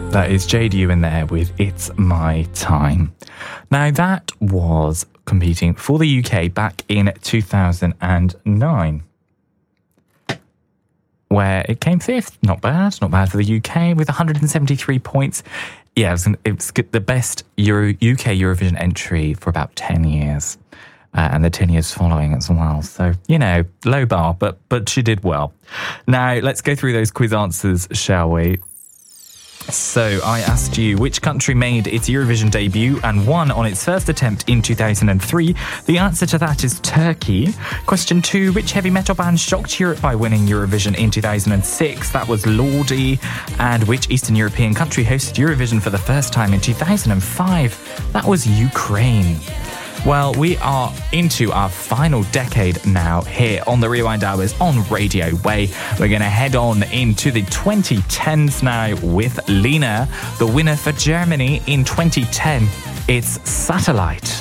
That is JDU in there with It's My Time. Now, that was competing for the UK back in 2009, where it came fifth. Not bad for the UK with 173 points. Yeah, it was the best UK Eurovision entry for about 10 years. And the 10 years following as well. So, low bar, but she did well. Now, let's go through those quiz answers, shall we? So, I asked you which country made its Eurovision debut and won on its first attempt in 2003. The answer to that is Turkey. Question 2, which heavy metal band shocked Europe by winning Eurovision in 2006? That was Lordi. And which Eastern European country hosted Eurovision for the first time in 2005? That was Ukraine. Well, we are into our final decade now here on the Rewind Hours on Radio Way. We're going to head on into the 2010s now with Lena, the winner for Germany in 2010. It's Satellite.